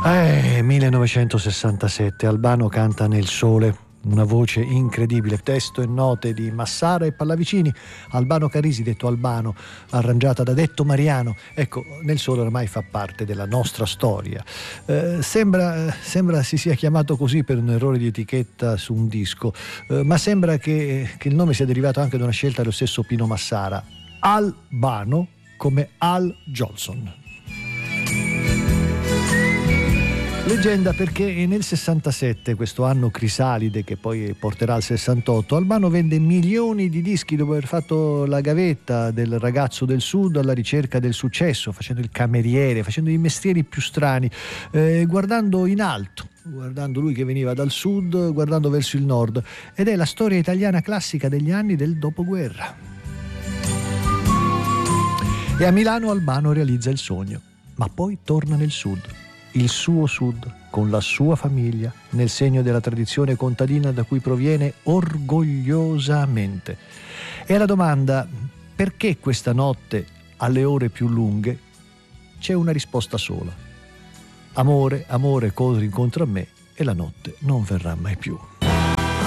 1967, Albano canta Nel sole, una voce incredibile, testo e note di Massara e Pallavicini, Albano Carisi, detto Albano, arrangiata da Detto Mariano. Ecco, Nel sole ormai fa parte della nostra storia. Sembra si sia chiamato così per un errore di etichetta su un disco, ma sembra che il nome sia derivato anche da una scelta dello stesso Pino Massara, Albano come Al Jolson. Leggenda perché nel 67, questo anno crisalide che poi porterà al 68, Albano vende milioni di dischi dopo aver fatto la gavetta del ragazzo del sud alla ricerca del successo, facendo il cameriere, facendo i mestieri più strani, guardando in alto, guardando lui che veniva dal sud, guardando verso il nord. Ed è la storia italiana classica degli anni del dopoguerra. E a Milano Albano realizza il sogno, ma poi torna nel sud. Il suo sud, con la sua famiglia, nel segno della tradizione contadina da cui proviene orgogliosamente. E alla domanda perché questa notte alle ore più lunghe c'è una risposta sola: amore, amore, corri incontro a me e la notte non verrà mai più.